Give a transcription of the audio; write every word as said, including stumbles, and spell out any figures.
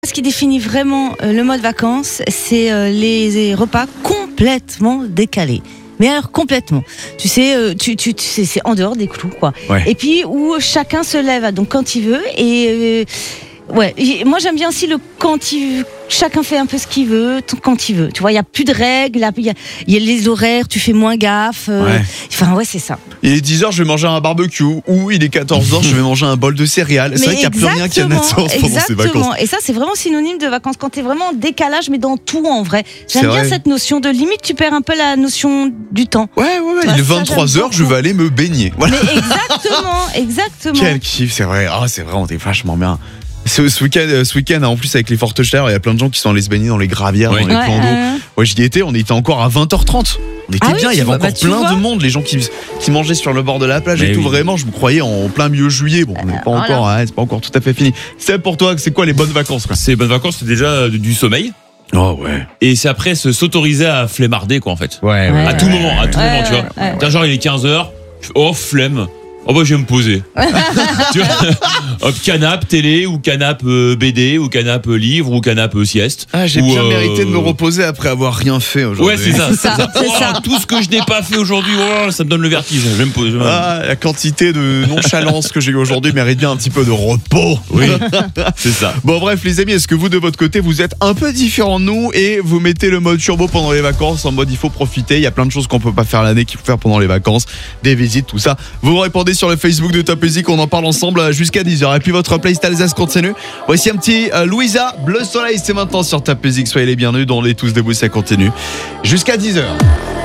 Ce qui définit vraiment euh, le mode vacances, c'est euh, les, les repas complètement décalés. Mais alors complètement. Tu sais, euh, tu, tu, tu sais, c'est en dehors des clous, quoi. Ouais. Et puis où chacun se lève donc quand il veut. Et euh, ouais, moi j'aime bien aussi le quand il chacun fait un peu ce qu'il veut, quand il veut. Tu vois, il y a plus de règles, il y a, y a les horaires, tu fais moins gaffe. Euh, Ouais. Enfin ouais, c'est ça. Il est dix heures, je vais manger un barbecue. Ou il est quatorze heures, je vais manger un bol de céréales. C'est Mais vrai qu'il n'y a plus rien qui a de sens pendant ces exactement. vacances. Et ça, c'est vraiment synonyme de vacances. Quand t'es vraiment en décalage, mais dans tout en vrai. J'aime C'est bien vrai. cette notion de limite, tu perds un peu la notion du temps. Ouais, ouais, ouais. Ça, Il est ça, vingt-trois heures, j'aime je beaucoup. vais aller me baigner. Voilà. Mais exactement, exactement. Quel kiff, c'est vrai. Ah, c'est vrai, on est vachement bien. Ce, ce week-end, euh, ce week-end, en plus avec les fortes chaleurs, il y a plein de gens qui sont allés se baigner dans les gravières, Oui. dans les Ouais, plans d'eau. euh, Ouais, j'y étais, on était encore à vingt heures trente. On était Ah oui, bien, il y tu avait vois, encore bah, tu plein vois. de monde, les gens qui, qui mangeaient sur le bord de la plage Mais et tout. oui. Vraiment, je me croyais en plein milieu juillet. Bon, on n'est pas voilà. encore, hein, c'est pas encore tout à fait fini. C'est pour toi, c'est quoi les bonnes vacances, quoi? C'est bonnes vacances, c'est déjà du, du sommeil. Oh ouais. Et c'est après se s'autoriser à flemmarder, quoi, en fait. Ouais, Ouais. À tout moment, à tout Ouais, moment, tu vois. ouais, ouais. T'as genre, il est quinze heures. Oh, flemme. Oh, bah, je vais me poser. Tu vois, hop, canap' télé, ou canap' euh, B D, ou canap' euh, livre, ou canap' euh, sieste. Ah, j'ai Ou, bien euh, mérité de me reposer après avoir rien fait aujourd'hui. Ouais, c'est ça, C'est ça, c'est Oh, ça. tout ce que je n'ai pas fait aujourd'hui, oh, ça me donne le vertige. Je vais me poser. Ah, la quantité de nonchalance que j'ai eu aujourd'hui mérite bien un petit peu de repos. Oui, c'est ça. Bon bref les amis, est-ce que vous de votre côté vous êtes un peu différents de nous et vous mettez le mode turbo pendant les vacances, en mode il faut profiter, il y a plein de choses qu'on peut pas faire l'année qu'il faut faire pendant les vacances, des visites, tout ça. Vous me répondez sur le Facebook de Top Music, on en parle ensemble jusqu'à dix heures. Et puis votre playlist Alsace continue. Voici un petit euh, Louisa, Bleu Soleil, c'est maintenant sur Top Music, soyez les bienvenus dans les tous debout, ça continue jusqu'à dix heures.